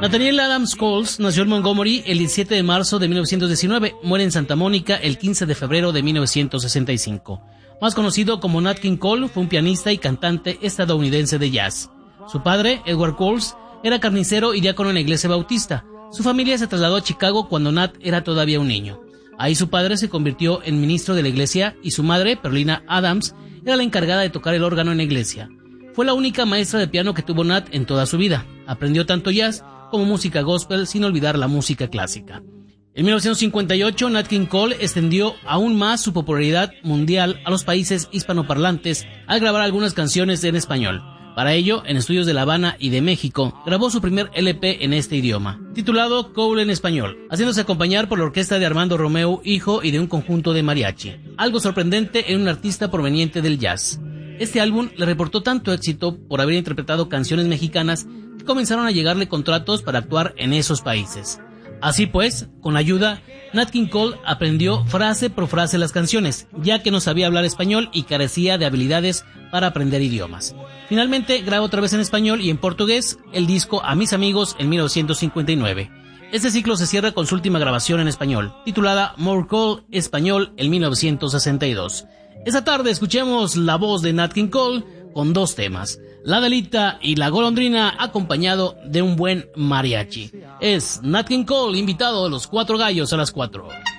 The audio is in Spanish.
Nathaniel Adams Coles nació en Montgomery el 17 de marzo de 1919, muere en Santa Mónica el 15 de febrero de 1965. Más conocido como Nat King Cole, fue un pianista y cantante estadounidense de jazz. Su padre, Edward Coles, era carnicero y diácono en la iglesia bautista. Su familia se trasladó a Chicago cuando Nat era todavía un niño. Ahí su padre se convirtió en ministro de la iglesia y su madre, Perlina Adams, era la encargada de tocar el órgano en la iglesia. Fue la única maestra de piano que tuvo Nat en toda su vida. Aprendió tanto jazz como música gospel, sin olvidar la música clásica. En 1958, Nat King Cole extendió aún más su popularidad mundial a los países hispanoparlantes al grabar algunas canciones en español. Para ello, en estudios de La Habana y de México, grabó su primer LP en este idioma, titulado Cole en español, haciéndose acompañar por la orquesta de Armando Romeu, hijo, y de un conjunto de mariachi. Algo sorprendente en un artista proveniente del jazz. Este álbum le reportó tanto éxito por haber interpretado canciones mexicanas que comenzaron a llegarle contratos para actuar en esos países. Así pues, con ayuda, Nat King Cole aprendió frase por frase las canciones, ya que no sabía hablar español y carecía de habilidades para aprender idiomas. Finalmente, grabó otra vez en español y en portugués el disco A Mis Amigos en 1959. Este ciclo se cierra con su última grabación en español, titulada More Cole Español en 1962. Esta tarde escuchemos la voz de Nat King Cole con dos temas, La Delita y La Golondrina, acompañado de un buen mariachi. Es Nat King Cole, invitado a los Cuatro Gallos a las 4.